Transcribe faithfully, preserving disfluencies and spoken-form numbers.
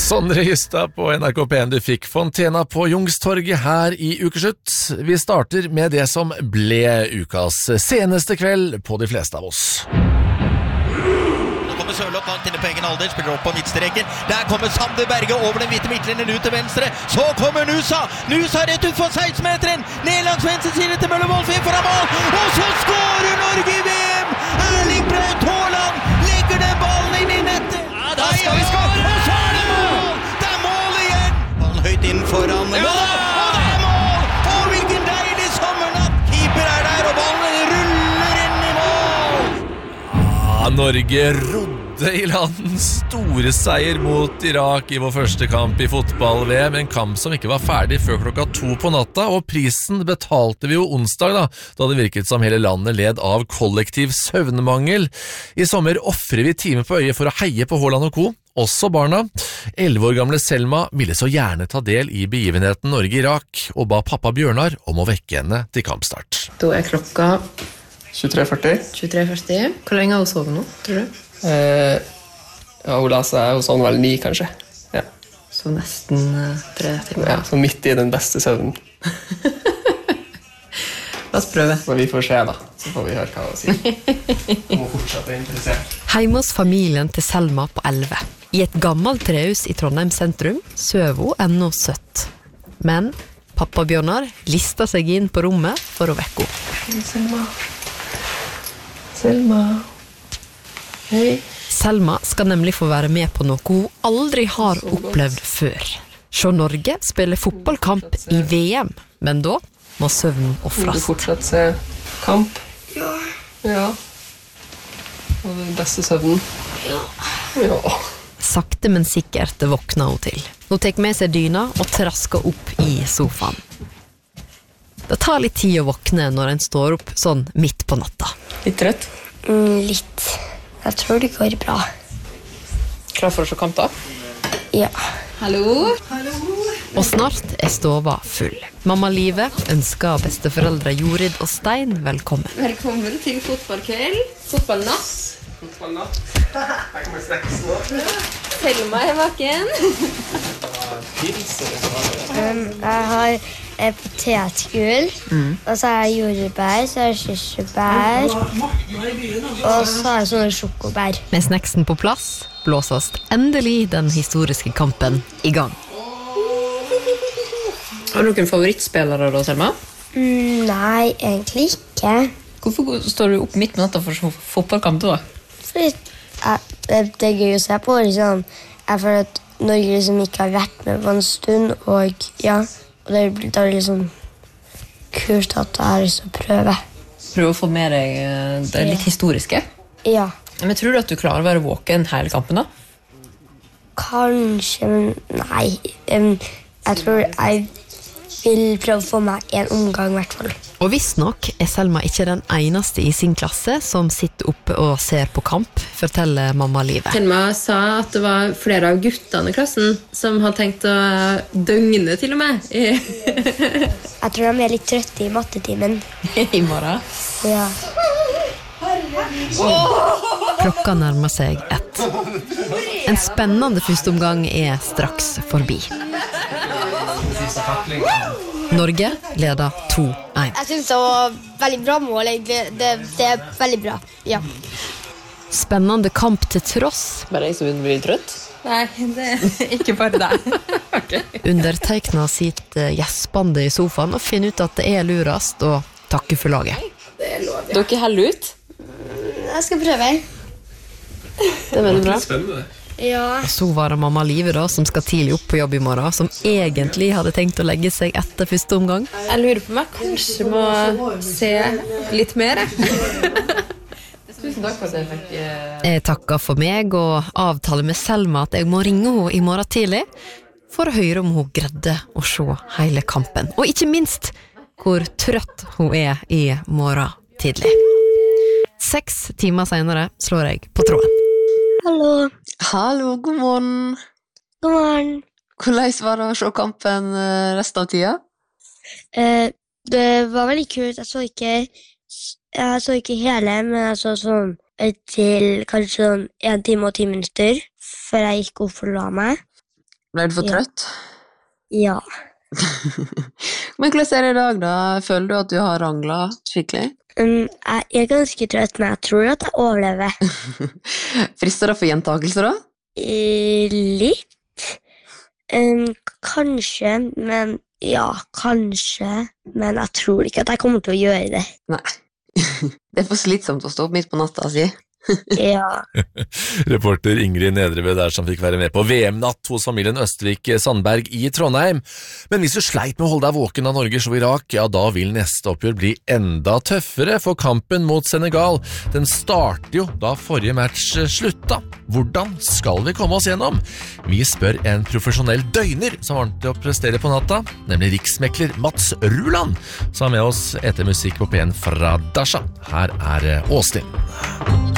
Sondre Justad på N R K P en, du fikk Fontena på Youngstorget her i Ukeslutt. Vi starter med det som ble ukas seneste kveld på de fleste av oss. Nå kommer Sørloth langt inne på egen alder, spiller opp på midtstreken. Der kommer Sander Berge over den hvite midtlinjen ut til venstre. Så kommer Nusa, Nusa rett ut for seksten-meteren. Ned langs venstre side til Møller Wolfing foran mål. Og så skårer Norge i V M! Erling Braut Haaland legger den ballen inn i nettet. Ja, da skal vi skåre! Og så er det mål! Det er mål igjen! Ballen høyt inn foran mål. Og det er mål! Og hvilken deilig sommernatt! Keeper er der, og ballen ruller inn i mål! Ja, Norge rodde i land, store seier mot Irak i vår første kamp i fotball-V M, en kamp som ikke var ferdig før klokka to på natta, og prisen betalte vi jo onsdag da, da det virket som hele landet led av kollektiv søvnmangel. I sommer offrer vi time på øyet for å heie på Haaland og Co., også barna. elleve år gamle Selma ville så gjerne ta del i begivenheten Norge-Irak, og ba pappa Bjørnar om å vekke henne til kampstart. Da er klokka tjuetre førti. tjuetre førti. Hvor lenge har hun sovet nå, tror du? Eh, ja, hun la seg hos han vel ni, kanskje. Ja. Så nesten uh, tre timer. Ja, så midt i den beste søvnen. La oss prøve. Men vi får se da, så får vi høre hva hun sier. Hun må fortsatt være interessert. Hjemme hos familien til Selma på elleve. I et gammelt trehus i Trondheim sentrum søv hun ennå søtt. Men pappa Bjørnar listet seg inn på rommet for å vekke henne. Selma. Selma. Hei. Selma skal nemlig få være med på noe hun aldri har opplevd før. Se Norge spille fotballkamp i V M, men da må søvnen Vil du offres. fortsatt se kamp? Ja. Ja. Og den beste søvnen? Ja. Ja. Sakte, men sikkert våkner hun til. Hun tek med seg dyna og trasker opp i sofaen. Det tar litt tid å våkne når en står opp sånn midt på natta. Litt trøtt? Mm, litt. Jeg tror det går bra. Klar for å se kamp da? Ja. Hallo? Og snart er stova full. Mamma Live ønsker besteforeldre Jorid og Stein velkommen. Velkommen til fotballkveld. Fotballnatt. Fotballnatt. Her kommer snacks nå. Selma er vaken. Um, jeg har eh, potetgull, og så har jeg jordbær, så har jeg kirsebær, og så har jeg sånne sjokobær. Med snacksen på plass blåses endelig den historiske kampen i gang. Har du noen favorittspillere da, Selma? Mm, nei, egentlig ikke. Hvorfor står du opp midt på natta for å se fotballkamp da? Fordi jeg, det det er gøy å se på, liksom. Jeg føler at Norge liksom ikke har vært med på en stund, og ja, og det, det er liksom kult at jeg har lyst til å prøve. Prøv å få med deg eh, det litt historiske. Ja, Men tror du at du klarer å være våken hele kampen da? kanskje, men nei. Um, jeg tror jeg vil prøve å få meg en omgang i hvert fall. Og visst nok er Selma ikke den eneste i sin klasse som sitter oppe og ser på kamp, forteller mamma Live. Selma sa at det var flere av guttene i klassen som hadde tenkt å døgne til og med i, Jeg tror de er litt trøtte i mattetimen. i morgen. Ja. Klokka nærmer seg ett. En spennende første omgang er straks forbi. Norge leder to én. Jeg synes det var veldig bra mål, egentlig. Det, det er veldig bra, ja. Spennende kamp til tross. Bare jeg som begynner å bli trøtt. Nei, det er ikke bare deg. okay. Undertegner sitt eh, gjespande i sofaen og finner ut at det er lurast å takke for laget. Dere heller ut. Jeg skal prøve. Det er veldig bra. Spennende. Ja. Så var det mamma Live da, som skal tidlig opp på jobb i morgen, som egentlig hadde tenkt å legge seg etter første omgang. Jeg lurer på meg, kanskje må se litt mer. Tusen takk for at jeg fikk... Jeg takker for meg og avtaler med Selma at jeg må ringe henne i morgen tidlig for å høre om hun greide å se hele kampen. Og ikke minst hvor trøtt hun er i morgen tidlig. Seks timer senere slår jeg på tråden. Hallo. Hallo, god morgen. God morgen. Hvordan var det å se kampen eh, resten av tida? Eh, det var veldig kult. Jeg så ikke, jeg så ikke hele, men jeg så sånn til kanskje sånn en time og ti minutter før jeg gikk opp for å la meg. Ble du for Ja. trøtt? Ja. Men hvordan er det i dag da? Føler du at du har ranglet skikkelig? Um, jeg jeg er ganske trøtt, men jeg tror at jeg overlever. Frister det for gjentakelser da? Eh, Litt. Um, kanskje, men ja, kanskje. Men jeg tror ikke at jeg kommer til å gjøre det. Nei. Det er for slitsomt å stå opp midt på natta, si. Ja. Reporter Ingrid Nedreved der som fikk være med på V M-natt hos familien Østvik Sandberg i Trondheim. Men hvis du sleit med å holde deg våken av Norge så Irak, ja da vil neste oppgjør bli enda tøffere, for kampen mot Senegal, den starter jo da forrige match slutta. Hvordan skal vi komme oss gjennom? Vi spør en profesjonell døgner som vant til å prestere på natta, nemlig riksmekler Mats Ruland, som er med oss etter musikk på P en fra Dasha. Her er Åslind.